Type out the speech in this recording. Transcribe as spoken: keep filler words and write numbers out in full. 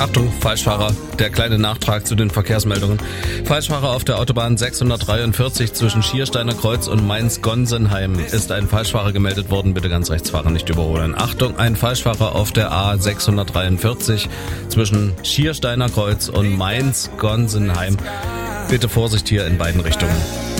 Achtung, Falschfahrer, der kleine Nachtrag zu den Verkehrsmeldungen. Falschfahrer auf der Autobahn sechshundertdreiundvierzig zwischen Schiersteiner Kreuz und Mainz-Gonsenheim ist ein Falschfahrer gemeldet worden. Bitte ganz rechts fahren, nicht überholen. Achtung, ein Falschfahrer auf der A sechshundertdreiundvierzig zwischen Schiersteiner Kreuz und Mainz-Gonsenheim. Bitte Vorsicht hier in beiden Richtungen.